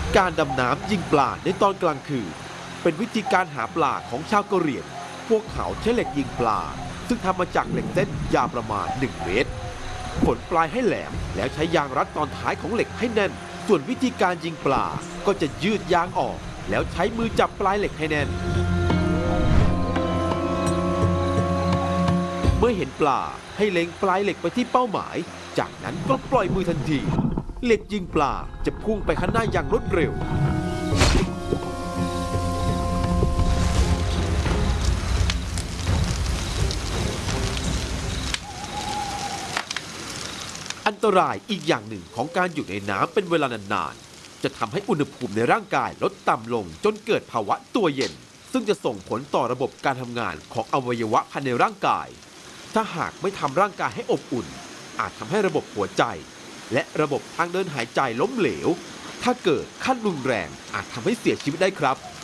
การดำน้ำยิงปลาในตอนกลางคืนเป็นวิธีการหาปลาของชาวกะเหรี่ยงพวกเขาใช้เหล็กยิงปลาซึ่งทำมาจากเหล็กเส้นยาวประมาณ1 เมตรขนปลายให้แหลมแล้วใช้ยางรัดตอนท้ายของเหล็กให้แน่นส่วนวิธีการยิงปลาก็จะยืดยางออกแล้วใช้มือจับปลายเหล็กให้แน่นเมื่อเห็นปลาให้เล็งปลายเหล็กไปที่เป้าหมายจากนั้นก็ปล่อยมือทันทีเหล็กยิงปลาจะพุ่งไปข้างหน้าอย่างรวดเร็วอันตรายอีกอย่างหนึ่งของการอยู่ในน้ำเป็นเวลานานๆจะทำให้อุณหภูมิในร่างกายลดต่ำลงจนเกิดภาวะตัวเย็นซึ่งจะส่งผลต่อระบบการทำงานของอวัยวะภายในร่างกายถ้าหากไม่ทำร่างกายให้อบอุ่นอาจทำให้ระบบหัวใจและระบบทางเดินหายใจล้มเหลวถ้าเกิดขั้นรุนแรงอาจทำให้เสียชีวิตได้ครับ